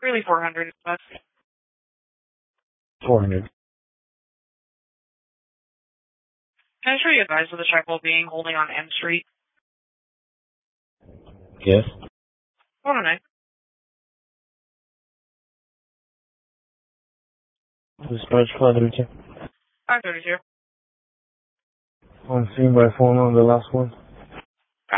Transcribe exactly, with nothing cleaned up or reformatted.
Really four hundred, but four hundred. can I show you advise of the check while being holding on M Street? Yes. one oh nine. Dispatch five thirty-two. five thirty-two. On scene by phone on the last one.